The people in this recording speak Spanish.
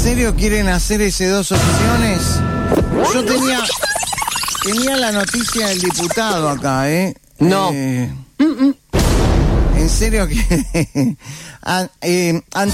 serio quieren hacer ese 2 opciones? Yo tenía la noticia del diputado acá, ¿eh? No. ¿En serio que ante